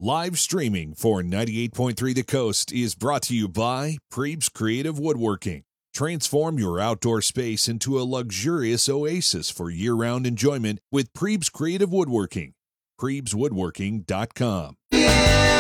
Live streaming for 98.3 The Coast is brought to you by Prebes Creative Woodworking. Transform your outdoor space into a luxurious oasis for year-round enjoyment with Prebes Creative Woodworking. PrebesWoodworking.com. Yeah.